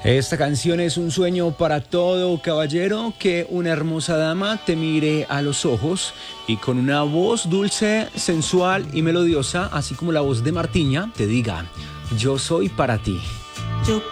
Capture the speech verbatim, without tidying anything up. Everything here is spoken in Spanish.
Esta canción es un sueño para todo caballero, que una hermosa dama te mire a los ojos y con una voz dulce, sensual y melodiosa, así como la voz de Martiña, te diga: yo soy para ti. Yo